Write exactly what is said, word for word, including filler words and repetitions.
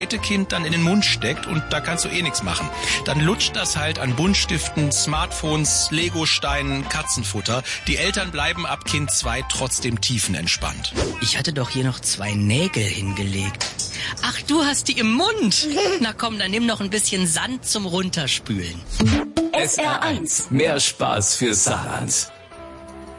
zweite Kind dann in den Mund steckt und da kannst du eh nichts machen. Dann lutscht das halt an Buntstiften, Smartphones, Legosteinen, Katzenfutter. Die Eltern bleiben ab Kind zwei trotzdem tiefenentspannt. Ich hatte doch hier noch zwei Nägel hingelegt. Ach, du hast die im Mund. Na komm, dann nimm noch ein bisschen Sand zum Runterspülen. S R eins. Mehr Spaß für Saarland.